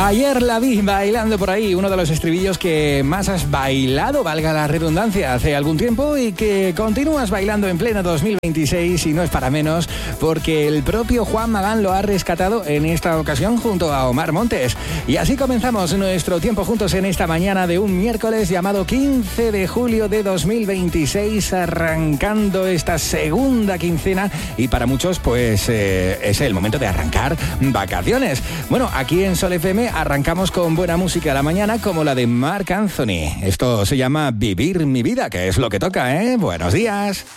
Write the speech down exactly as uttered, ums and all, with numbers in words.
Ayer la vi bailando por ahí, uno de los estribillos que más has bailado, valga la redundancia, hace algún tiempo y que continúas bailando en pleno dos mil veintiséis y no es para menos porque el propio Juan Magán lo ha rescatado en esta ocasión junto a Omar Montes. Y así comenzamos nuestro tiempo juntos en esta mañana de un miércoles llamado quince de julio de dos mil veintiséis, arrancando esta segunda quincena y para muchos pues eh, es el momento de arrancar vacaciones. Bueno, aquí en Sol F M arrancamos con buena música a la mañana como la de Marc Anthony. Esto se llama Vivir mi vida, que es lo que toca, ¿eh? Buenos días.